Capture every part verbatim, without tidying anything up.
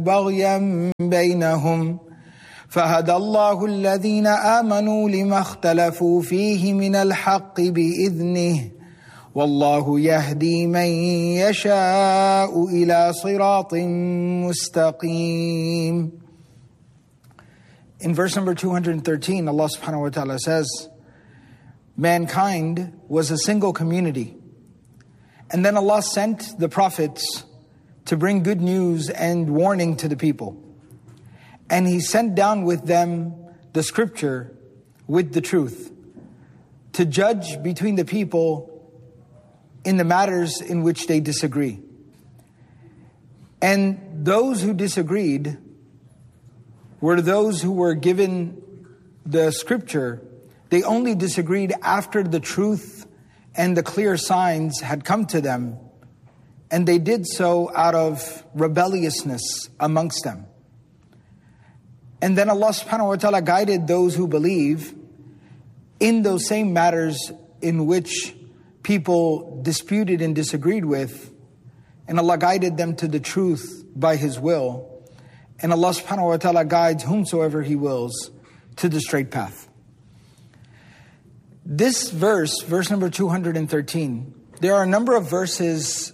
بغيا بينهم فهدى الله الذين آمنوا لما اختلفوا فيه من الحق بإذنه والله يهدي من يشاء إلى صراط مستقيم. In verse number two hundred thirteen, Allah subhanahu wa ta'ala says, mankind was a single community. And then Allah sent the prophets to bring good news and warning to the people. And He sent down with them the scripture with the truth to judge between the people in the matters in which they disagree. And those who disagreed were those who were given the scripture. They only disagreed after the truth and the clear signs had come to them. And they did so out of rebelliousness amongst them. And then Allah subhanahu wa ta'ala guided those who believe in those same matters in which people disputed and disagreed with. And Allah guided them to the truth by His will. And Allah subhanahu wa ta'ala guides whomsoever He wills to the straight path. This verse, verse number two hundred thirteen, there are a number of verses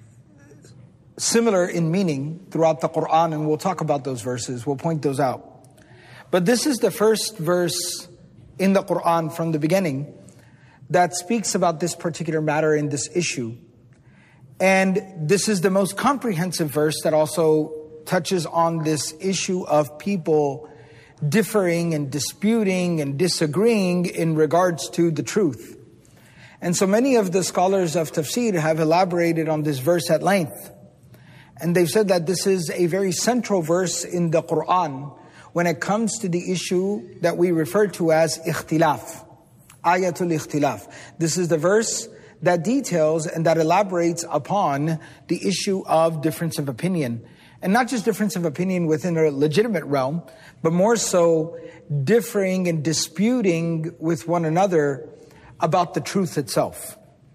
similar in meaning throughout the Quran, and we'll talk about those verses. We'll point those out. But this is the first verse in the Quran from the beginning that speaks about this particular matter in this issue. And this is the most comprehensive verse that also touches on this issue of people differing and disputing and disagreeing in regards to the truth. And so many of the scholars of tafsir have elaborated on this verse at length. And they've said that this is a very central verse in the Quran when it comes to the issue that we refer to as ikhtilaf, ayatul ikhtilaf. This is the verse that details and that elaborates upon the issue of difference of opinion. And not just difference of opinion within a legitimate realm, but more so differing and disputing with one another about the truth itself.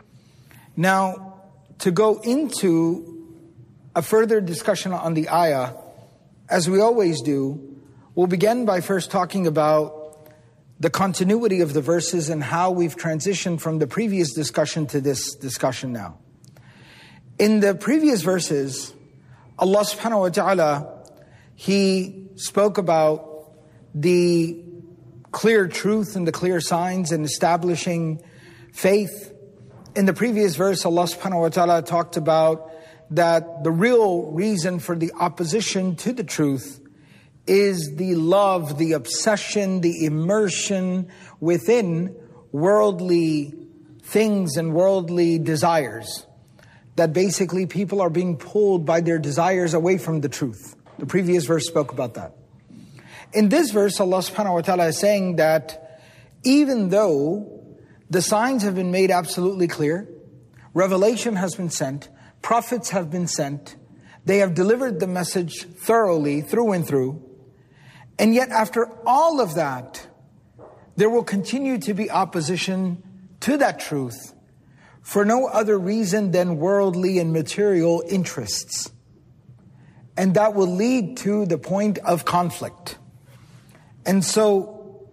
Now, to go into a further discussion on the ayah, as we always do, we'll begin by first talking about the continuity of the verses and how we've transitioned from the previous discussion to this discussion now. In the previous verses, Allah subhanahu wa ta'ala, He spoke about the clear truth and the clear signs and establishing faith. In the previous verse, Allah subhanahu wa ta'ala talked about that the real reason for the opposition to the truth is the love, the obsession, the immersion within worldly things and worldly desires. That basically people are being pulled by their desires away from the truth. The previous verse spoke about that. In this verse, Allah subhanahu wa ta'ala is saying that even though the signs have been made absolutely clear, revelation has been sent, prophets have been sent, they have delivered the message thoroughly through and through, and yet after all of that, there will continue to be opposition to that truth for no other reason than worldly and material interests. And that will lead to the point of conflict. And so,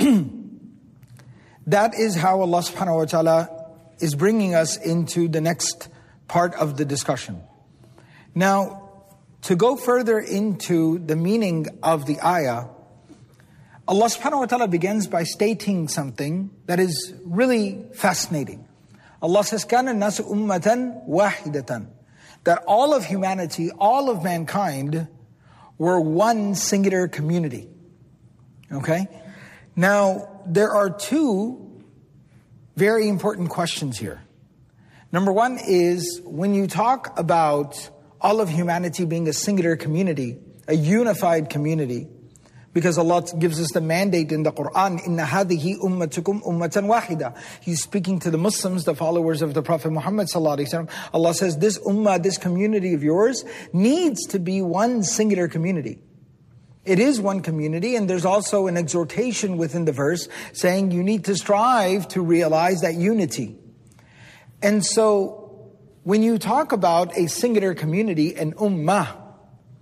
that is how Allah subhanahu wa ta'ala is bringing us into the next part of the discussion. Now, to go further into the meaning of the ayah, Allah subhanahu wa ta'ala begins by stating something that is really fascinating. Allah says, كَانَ النَّاسُ أُمَّةً وَاحِدَةً, that all of humanity, all of mankind were one singular community. Okay? Now, there are two very important questions here. Number one is, when you talk about all of humanity being a singular community, a unified community, because Allah gives us the mandate in the Quran, إِنَّ هَذِهِ أُمَّتُكُمْ أُمَّةً وَاحِدًا. He's speaking to the Muslims, the followers of the Prophet Muhammad sallallahu alaihi wasallam. Allah says, this ummah, this community of yours, needs to be one singular community. It is one community, and there's also an exhortation within the verse saying you need to strive to realize that unity. And so, when you talk about a singular community, an ummah,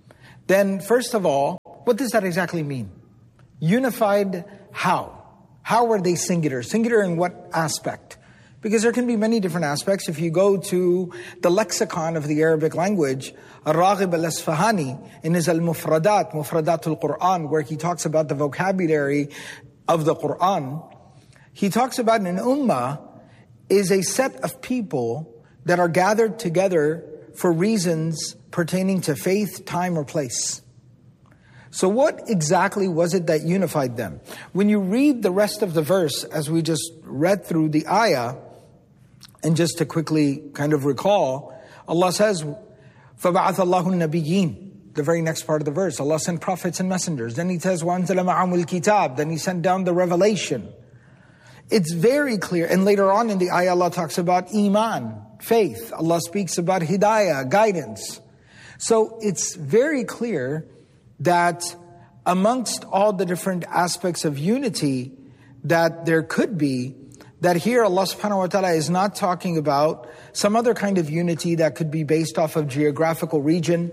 then first of all, what does that exactly mean? Unified how? How were they singular? Singular in what aspect? Because there can be many different aspects. If you go to the lexicon of the Arabic language, Ar-Raghib al-Asfahani, in his Al-Mufradat, Mufradatul Quran, where he talks about the vocabulary of the Quran, he talks about an ummah is a set of people that are gathered together for reasons pertaining to faith, time, or place. So what exactly was it that unified them? When you read the rest of the verse, as we just read through the ayah, and just to quickly kind of recall, Allah says, فَبَعَثَ اللَّهُ النَّبِيِّينَ, the very next part of the verse. Allah sent prophets and messengers. Then He says, وَأَنزَلَ مَعَهُمُ الْكِتَابِ, then He sent down the revelation. It's very clear. And later on in the ayah, Allah talks about iman, faith. Allah speaks about hidayah, guidance. So it's very clear that amongst all the different aspects of unity that there could be, that here Allah subhanahu wa ta'ala is not talking about some other kind of unity that could be based off of geographical region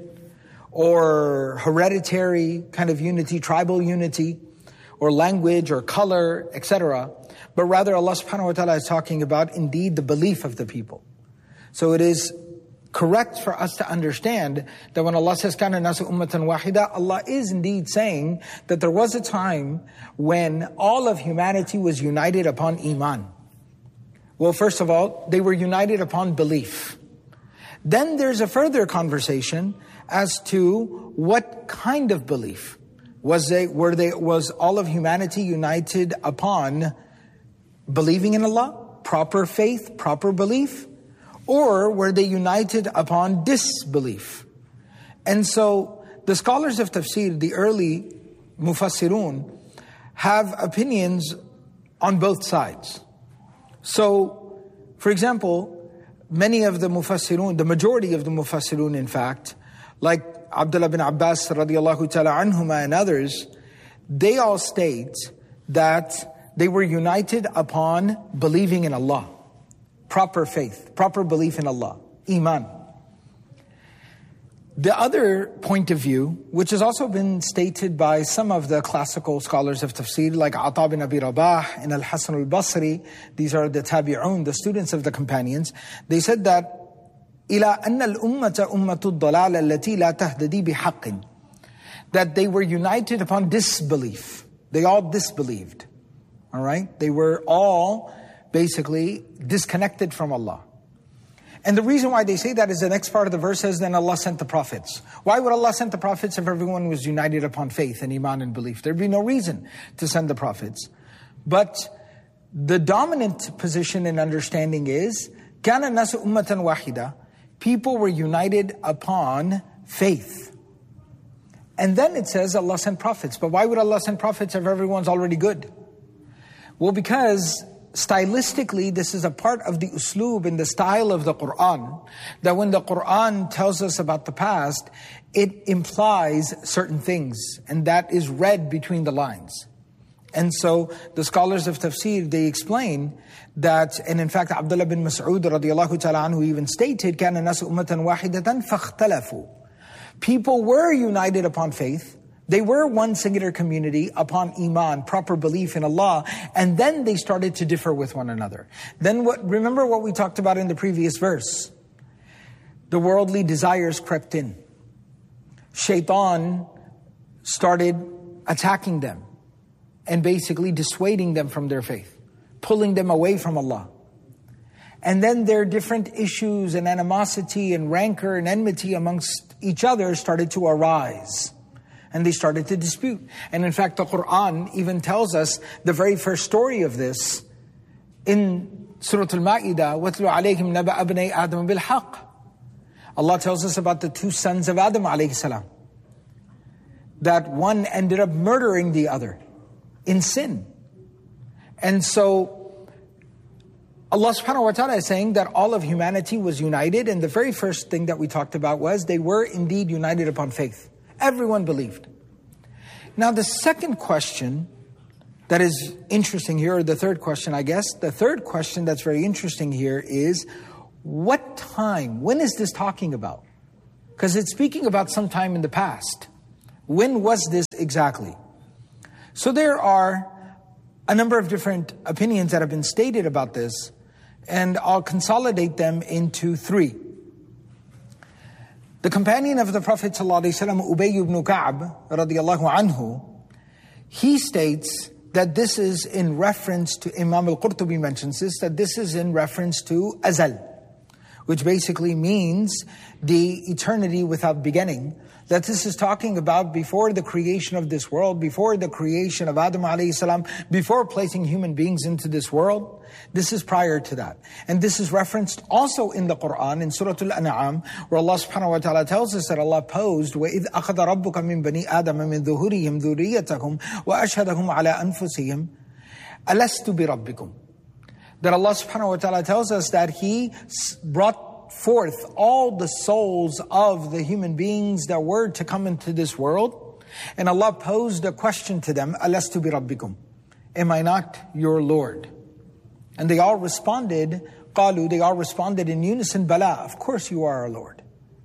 or hereditary kind of unity, tribal unity, or language or color, et cetera. But rather Allah subhanahu wa ta'ala is talking about indeed the belief of the people. So it is correct for us to understand that when Allah says كَانَ النَّاسُ أُمَّةً وَاحِدَةً, Allah is indeed saying that there was a time when all of humanity was united upon iman. Well, first of all, they were united upon belief. Then there's a further conversation as to what kind of belief. Was they, were they, was all of humanity united upon believing in Allah, proper faith, proper belief? Or were they united upon disbelief? And so the scholars of tafsir, the early mufassirun, have opinions on both sides. So, for example, many of the mufassirun, the majority of the mufassirun in fact, like Abdullah bin Abbas radiallahu ta'ala anhuma and others, they all state that they were united upon believing in Allah. Proper faith, proper belief in Allah, iman. The other point of view, which has also been stated by some of the classical scholars of tafsir, like Ata bin Abi Rabah and Al-Hasan al-Basri, these are the tabi'un, the students of the companions, they said that إِلَىٰ أَنَّ الْأُمَّةَ أُمَّةُ الضَّلَالَ الَّتِي لَا تَهْتَدِي بِحَقٍّ, that they were united upon disbelief. They all disbelieved. All right? They were all basically disconnected from Allah. And the reason why they say that is the next part of the verse says, then Allah sent the prophets. Why would Allah send the prophets if everyone was united upon faith and iman and belief? There'd be no reason to send the prophets. But the dominant position and understanding is, كَانَ النَّاسُ أُمَّةً وَاحِدَةً, people were united upon faith. And then it says Allah sent prophets. But why would Allah send prophets if everyone's already good? Well, because stylistically, this is a part of the usloob in the style of the Quran, that when the Quran tells us about the past, it implies certain things, and that is read between the lines. And so the scholars of tafsir, they explain that, and in fact Abdullah bin Mas'ud radiallahu ta'ala anhu even stated, كَانَ النَّاسُ أُمَّةً وَاحِدَةً فَاخْتَلَفُوا. People were united upon faith. They were one singular community upon iman, proper belief in Allah, and then they started to differ with one another. Then what? Remember what we talked about in the previous verse. The worldly desires crept in. Shaitan started attacking them and basically dissuading them from their faith, pulling them away from Allah. And then their different issues and animosity and rancor and enmity amongst each other started to arise. And they started to dispute. And in fact, the Quran even tells us the very first story of this in Surah Al-Ma'idah, وَاتْلُ عَلَيْهِمْ نَبَأَ ابْنَيْ آدَمَ بِالْحَقِّ. Allah tells us about the two sons of Adam alayhi salam, that one ended up murdering the other in sin. And so Allah subhanahu wa ta'ala is saying that all of humanity was united, and the very first thing that we talked about was they were indeed united upon faith. Everyone believed. Now the second question that is interesting here, or the third question I guess, the third question that's very interesting here is, what time, when is this talking about? Because it's speaking about some time in the past. When was this exactly? So there are a number of different opinions that have been stated about this, and I'll consolidate them into three. The companion of the Prophet ﷺ, Ubay ibn Ka'b, radiyallahu anhu, he states that this is in reference to, Imam al-Qurtubi mentions this, that this is in reference to Azal, which basically means the eternity without beginning. That this is talking about before the creation of this world, before the creation of Adam alayhi salam, before placing human beings into this world. This is prior to that. And this is referenced also in the Quran, in Surah Al-An'am, where Allah subhanahu wa ta'ala tells us that Allah posed, وَإِذْ أَخَذَ رَبُّكَ مِنْ بَنِي آدَمَ مِنْ ظُهُورِهِمْ ذُرِّيَّتَهُمْ وَأَشْهَدَهُمْ عَلَىٰ أَنفُسِهِمْ أَلَسْتُ بِرَبِّكُمْ. That Allah subhanahu wa ta'ala tells us that He brought forth all the souls of the human beings that were to come into this world. And Allah posed a question to them, Alastu bi rabbikum? Am I not your Lord? And they all responded, Qalu, they all responded in unison, Bala, of course you are our Lord.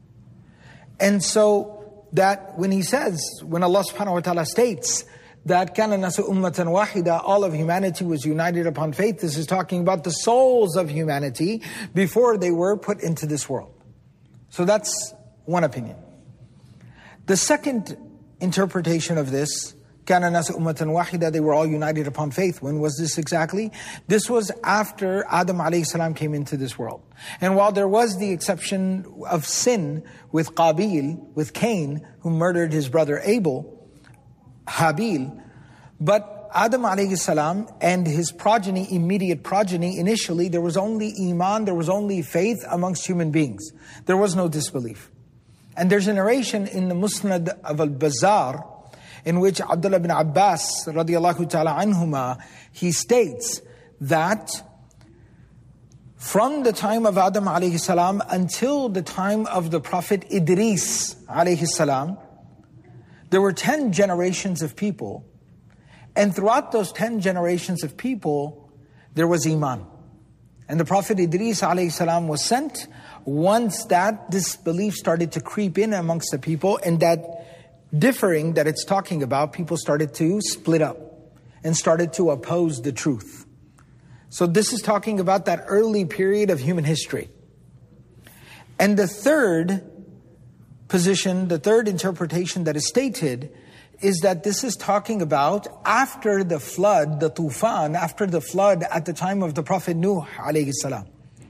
And so that when He says, when Allah subhanahu wa ta'ala states, that kana nasu ummatan wahida, all of humanity was united upon faith. This is talking about the souls of humanity before they were put into this world. So that's one opinion. The second interpretation of this, kana nasu ummatan wahida, they were all united upon faith. When was this exactly? This was after Adam alayhi salam came into this world. And while there was the exception of sin with Qabil, with Cain, who murdered his brother Abel, Habil, but Adam alayhi salam and his progeny, immediate progeny, initially there was only iman, there was only faith amongst human beings. There was no disbelief. And there's a narration in the Musnad of Al-Bazzar in which Abdullah ibn Abbas radiyallahu ta'ala anhuma, he states that from the time of Adam alayhi salam until the time of the Prophet Idris alayhi salam, there were ten generations of people, and throughout those ten generations of people, there was Iman. And the Prophet Idris alayhi salam was sent once that disbelief started to creep in amongst the people, and that differing that it's talking about, people started to split up and started to oppose the truth. So this is talking about that early period of human history. And the third position, the third interpretation that is stated is that this is talking about after the flood, the tufan, after the flood at the time of the Prophet Nuh alayhi salam.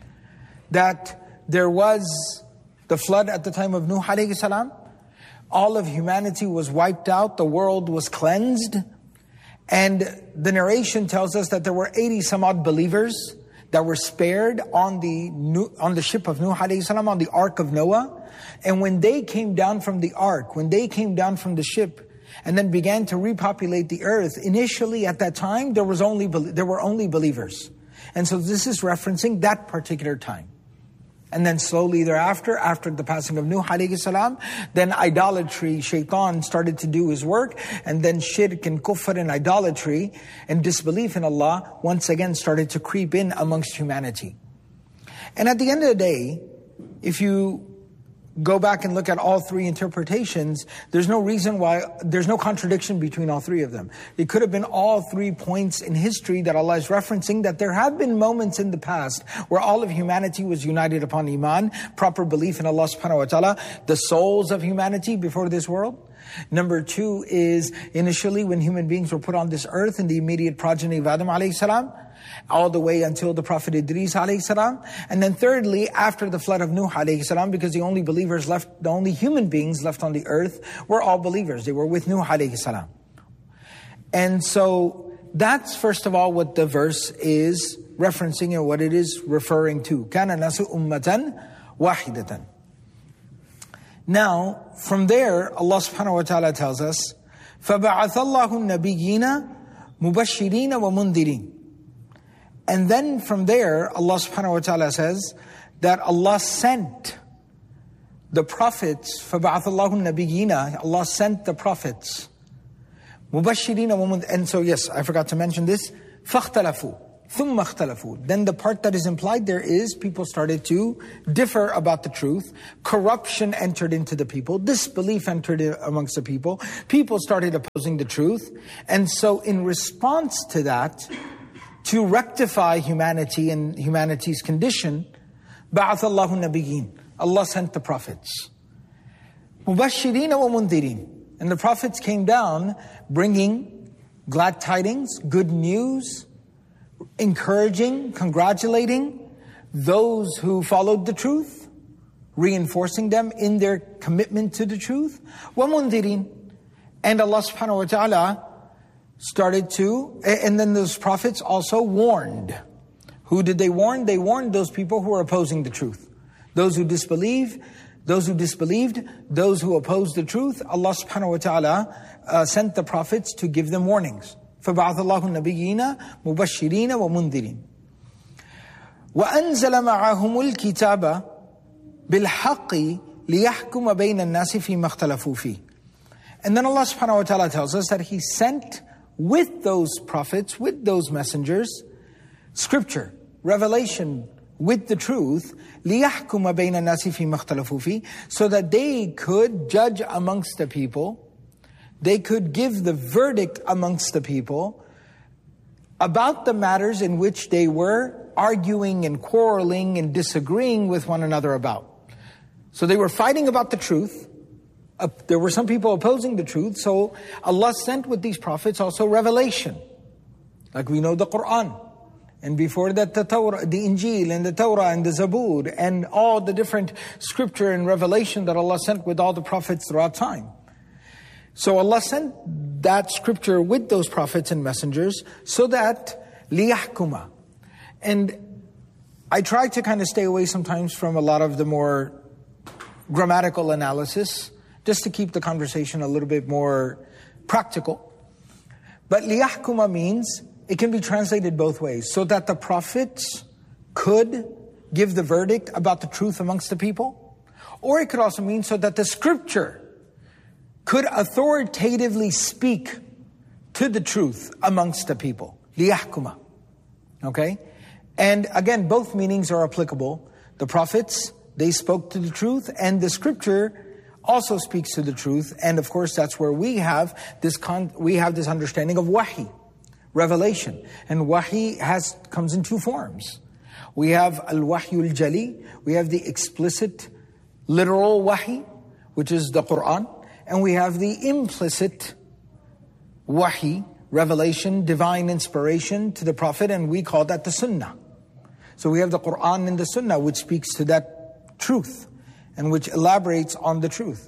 That there was the flood at the time of Nuh alayhi salam. All of humanity was wiped out, the world was cleansed. And the narration tells us that there were eighty some odd believers that were spared on the on the ship of Nuh alayhi salam, on the Ark of Noah. And when they came down from the ark, when they came down from the ship and then began to repopulate the earth, initially at that time, there was only there were only believers. And so this is referencing that particular time. And then slowly thereafter, after the passing of Nuh alayhi salam, then idolatry, shaitan started to do his work, and then shirk and kufr and idolatry and disbelief in Allah once again started to creep in amongst humanity. And at the end of the day, if you go back and look at all three interpretations, there's no reason why, there's no contradiction between all three of them. It could have been all three points in history that Allah is referencing, that there have been moments in the past where all of humanity was united upon Iman, proper belief in Allah subhanahu wa ta'ala, the souls of humanity before this world. Number two is initially when human beings were put on this earth in the immediate progeny of Adam alayhi salam, all the way until the Prophet Idris alayhi salam. And then thirdly, after the flood of Nuh alayhi salam, because the only believers left, the only human beings left on the earth were all believers. They were with Nuh alayhi salam. And so that's first of all what the verse is referencing and what it is referring to. Kana nasu ummatan wahidatan. Now, from there, Allah subhanahu wa ta'ala tells us, فَبَعَثَ اللَّهُ النَّبِيِّينَ مُبَشِّرِينَ وَمُنذِرِينَ. And then from there, Allah subhanahu wa ta'ala says that Allah sent the prophets, فَبَعَثَ اللَّهُ النَّبِيِّينَ, Allah sent the prophets. مُبَشِّرِينَ وَمُنذِرِينَ. And so yes, I forgot to mention this, فَاخْتَلَفُوا. ثُمَّ اخْتَلَفُوا. Then the part that is implied there is people started to differ about the truth. Corruption entered into the people. Disbelief entered amongst the people. People started opposing the truth. And so in response to that, to rectify humanity and humanity's condition, بَعَثَ اللَّهُ النَّبِيِّينَ. Allah sent the prophets. مُبَشِّرِينَ وَمُنذِرِينَ. And the prophets came down bringing glad tidings, good news, encouraging, congratulating those who followed the truth, reinforcing them in their commitment to the truth. وَمُنذِرِينَ. And Allah subhanahu wa ta'ala started to, and then those prophets also warned. Who did they warn? They warned those people who were opposing the truth. Those who disbelieve, those who disbelieved, those who opposed the truth. Allah subhanahu wa ta'ala uh, sent the prophets to give them warnings. فَبَعَثَ اللَّهُ النَّبِيِّينَ مُبَشِّرِينَ وَمُنذِرِينَ وَأَنزَلَ مَعَهُمُ الْكِتَابَ بِالْحَقِّ لِيَحْكُمَ بَيْنَ النَّاسِ فِي مَا اخْتَلَفُوا فِيهِ. And then Allah subhanahu wa ta'ala tells us that He sent with those prophets, with those messengers, scripture, revelation with the truth, لِيَحْكُمَ بَيْنَ النَّاسِ فِي مَا اخْتَلَفُوا فِيهِ, so that they could judge amongst the people. They could give the verdict amongst the people about the matters in which they were arguing and quarreling and disagreeing with one another about. So they were fighting about the truth. Uh, there were some people opposing the truth. So Allah sent with these prophets also revelation. Like we know the Quran. And before that the Torah, the Injil and the Torah and the Zabur and all the different scripture and revelation that Allah sent with all the prophets throughout time. So Allah sent that scripture with those prophets and messengers so that لِيَحْكُمَ. And I try to kind of stay away sometimes from a lot of the more grammatical analysis, just to keep the conversation a little bit more practical. But لِيَحْكُمَ means, it can be translated both ways, so that the prophets could give the verdict about the truth amongst the people. Or it could also mean so that the scripture could authoritatively speak to the truth amongst the people. لِيَحْكُمَ. Okay? And again, both meanings are applicable. The prophets, they spoke to the truth, and the scripture also speaks to the truth. And of course, that's where we have this con- we have this understanding of wahi, revelation. And wahi has comes in two forms. We have al-wahyu al-jali, we have the explicit, literal wahi, which is the Quran. And we have the implicit wahi, revelation, divine inspiration to the Prophet, and we call that the Sunnah. So we have the Quran and the Sunnah, which speaks to that truth and which elaborates on the truth.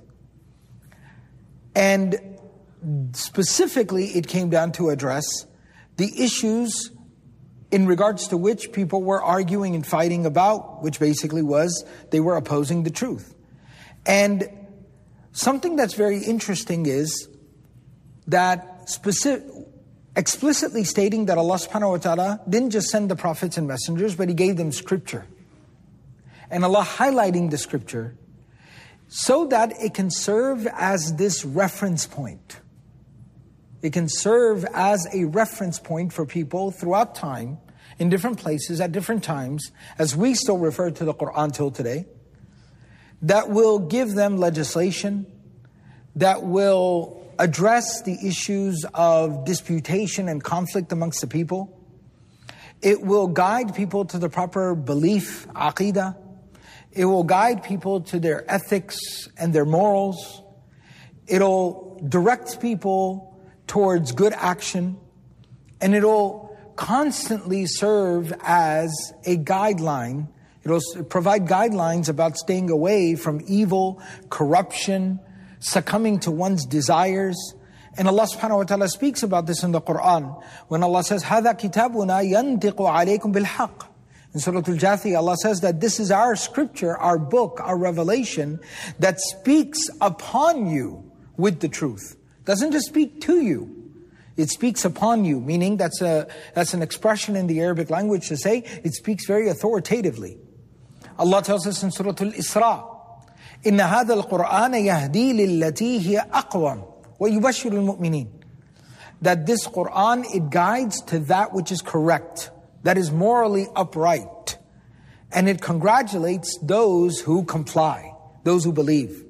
And specifically, it came down to address the issues in regards to which people were arguing and fighting about, which basically was they were opposing the truth. And something that's very interesting is that specific, explicitly stating that Allah subhanahu wa ta'ala didn't just send the prophets and messengers, but He gave them scripture. And Allah highlighting the scripture so that it can serve as this reference point. It can serve as a reference point for people throughout time, in different places, at different times, as we still refer to the Quran till today, that will give them legislation, that will address the issues of disputation and conflict amongst the people. It will guide people to the proper belief, aqidah. It will guide people to their ethics and their morals. It'll direct people towards good action. And it'll constantly serve as a guideline. It'll provide guidelines about staying away from evil, corruption, succumbing to one's desires. And Allah subhanahu wa ta'ala speaks about this in the Quran. When Allah says, هَذَا كِتَابُنَا يَنْتِقُ عَلَيْكُمْ بِالْحَقِّ. In Surah Al-Jathiyah, Allah says that this is our scripture, our book, our revelation that speaks upon you with the truth. Doesn't just speak to you. It speaks upon you, meaning that's a that's an expression in the Arabic language to say it speaks very authoritatively. Allah tells us in Surah Al-Isra, إِنَّ هَذَا الْقُرْآنَ يَهْدِي لِلَّتِي هِيَ أَقْوَمُ وَيُبَشِّرُ الْمُؤْمِنِينَ. That this Qur'an, it guides to that which is correct. that is morally upright. And it congratulates those who comply, those who believe.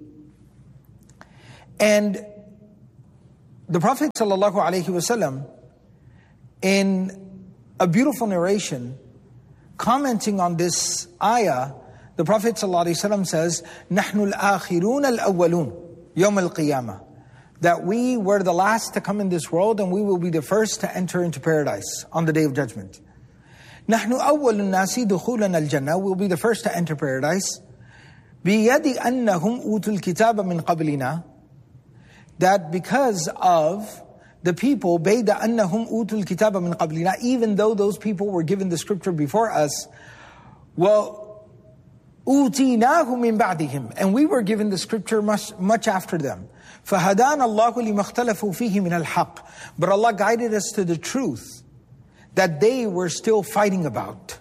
And the Prophet ﷺ, in a beautiful narration, commenting on this ayah, the Prophet ﷺ says, نَحْنُ الْآخِرُونَ الْأَوَّلُونَ يَوْمَ الْقِيَامَةِ, that we were the last to come in this world and we will be the first to enter into paradise on the Day of Judgment. نَحْنُ أَوَّلُ النَّاسِ دُخُولًا الْجَنَّةِ, we will be the first to enter paradise. بِيَدِ أَنَّهُمْ أُوتُوا الْكِتَابَ مِنْ قَبْلِنَا, that because of the people, بَيْدَ أَنَّهُمْ أُوتُوا الْكِتَابَ مِنْ قَبْلِنَا, even though those people were given the scripture before us, well, أُوتِينَاهُ مِنْ بَعْدِهِمْ, and we were given the scripture much, much after them. فَهَدَانَ اللَّهُ لِمَا اخْتَلَفُوا فِيهِ مِنَ الْحَقِّ, but Allah guided us to the truth that they were still fighting about.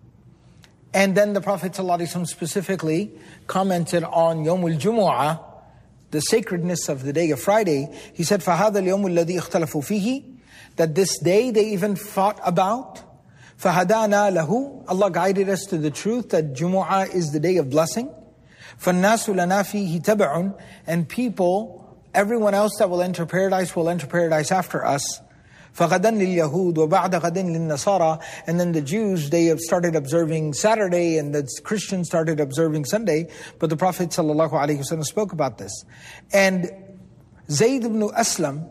And then the Prophet ﷺ specifically commented on Yawmul Jumu'ah, the sacredness of the day of Friday. He said, فَهَذَا الْيَوْمُ الَّذِي اخْتَلَفُوا فِيهِ, that this day they even fought about. فَهَدَانَا لَهُ, Allah guided us to the truth that Jumu'ah is the day of blessing. فَالنَّاسُ لَنَا فِيهِ تَبَعٌ, and people, everyone else that will enter paradise will enter paradise after us. فَغَدًا لِلْيَهُودِ وَبَعْدَ غَدٍ لِلنَّصَارَى, and then the Jews, they have started observing Saturday, and the Christians started observing Sunday. But the Prophet ﷺ spoke about this. And Zayd ibn Aslam,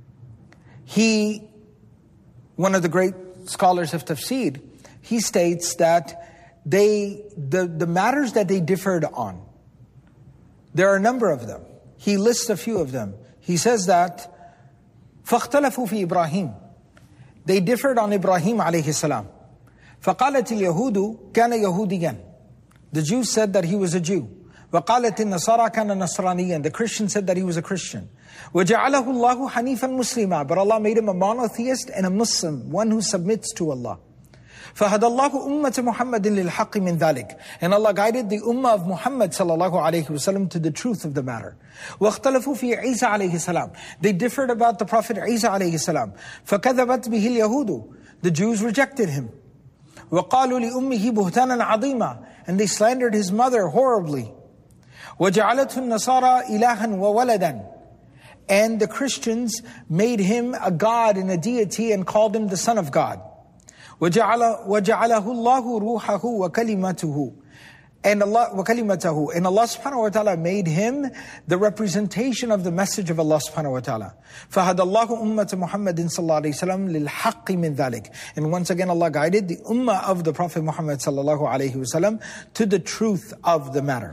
he, one of the great scholars of tafsir, he states that they, the, the matters that they differed on, there are a number of them. He lists a few of them. He says that فاختلفوا في إبراهيم, they differed on Ibrahim عليه السلام. فقالت اليهود كان يهوديا, the Jews said that he was a Jew. وقالت النصارى كان نصرانيا, the Christians said that he was a Christian. وجعله الله حنيفا مسلما, but Allah made him a monotheist and a Muslim, one who submits to Allah. فهدى الله أمة محمد للحق من ذلك, and Allah guided the ummah of Muhammad sallallahu alayhi wasallam to the truth of the matter. واختلفوا في عيسى عليه السلام, they differed about the Prophet Isa عليه السلام. فكذبت به اليهود, the Jews rejected him. وقالوا لأمه بهتانا عظيما, and they slandered his mother horribly. وجعلته النصارى إلها وولدا, and the Christians made him a god and a deity and called him the son of God. وَجَعَلَ وَجَعَلَهُ اللَّهُ رُوحَهُ وَكَلِمَتُهُ, and Allah وَكَلِمَتَهُ, and Allah subhanahu wa ta'ala made him the representation of the message of Allah subhanahu wa ta'ala. فَهَدَى اللَّهُ أُمَّةَ مُحَمَّدٍ صَلَّى اللَّهُ عَلَيْهِ وسلم لِلْحَقِّ مِنْ ذَلِكَ, and once again Allah guided the ummah of the Prophet Muhammad sallallahu alayhi wasallam to the truth of the matter.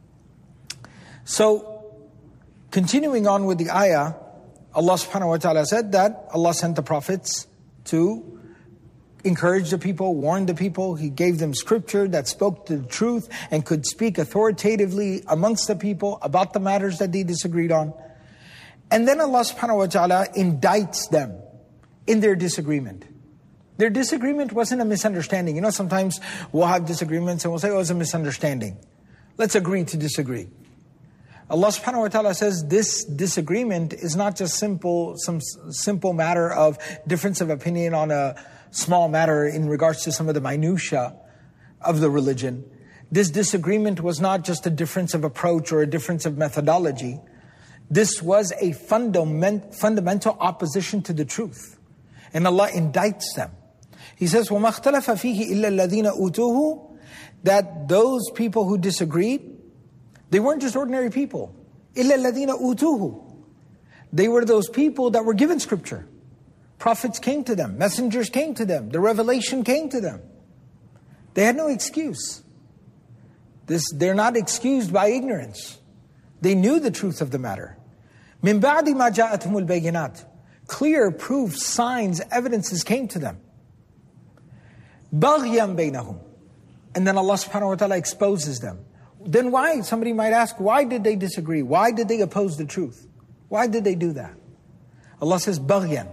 So, continuing on with the ayah, Allah subhanahu wa ta'ala said that Allah sent the prophets to encourage the people, warn the people. He gave them scripture that spoke the truth and could speak authoritatively amongst the people about the matters that they disagreed on. And then Allah subhanahu wa ta'ala indicts them in their disagreement. Their disagreement wasn't a misunderstanding. You know, sometimes we'll have disagreements and we'll say, oh, it's a misunderstanding. Let's agree to disagree. Allah subhanahu wa ta'ala says this disagreement is not just simple, some simple matter of difference of opinion on a small matter in regards to some of the minutiae of the religion. This disagreement was not just a difference of approach or a difference of methodology. This was a fundament, fundamental opposition to the truth. And Allah indicts them. He says, وَمَا اخْتَلَفَ فِيهِ إِلَّا الَّذِينَ أُوتُوهُ, that those people who disagreed, they weren't just ordinary people. إِلَّا الَّذِينَ أُوتُوهُ, they were those people that were given scripture. Prophets came to them, messengers came to them, the revelation came to them. They had no excuse. This, they're not excused by ignorance. They knew the truth of the matter. مِن بَعْدِ مَا جَاءَتْهُمُ الْبَيِّنَاتِ, clear proofs, signs, evidences came to them. بَغْيًا بَيْنَهُمْ, and then Allah subhanahu wa ta'ala exposes them. Then why? Somebody might ask, why did they disagree? Why did they oppose the truth? Why did they do that? Allah says, بَغْيًا.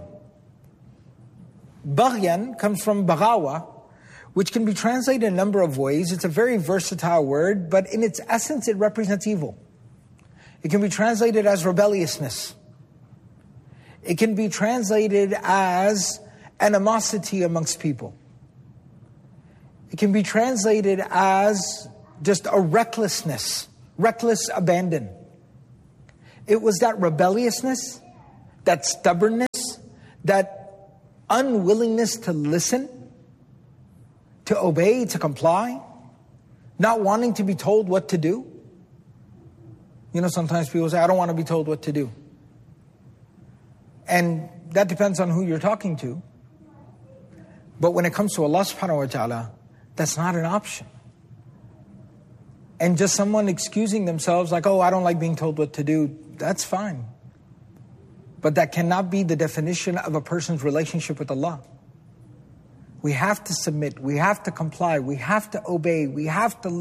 Baghyan comes from baghawa, which can be translated in a number of ways. It's a very versatile word, but in its essence, it represents evil. It can be translated as rebelliousness. It can be translated as animosity amongst people. can be translated as just a recklessness, reckless abandon. It was that rebelliousness, that stubbornness, that unwillingness to listen, to obey, to comply, not wanting to be told what to do. You know, sometimes people say, I don't want to be told what to do. And that depends on who you're talking to. But when it comes to Allah subhanahu wa ta'ala, that's not an option. And just someone excusing themselves like, oh, I don't like being told what to do, that's fine. But that cannot be the definition of a person's relationship with Allah. We have to submit, we have to comply, we have to obey, we have to live.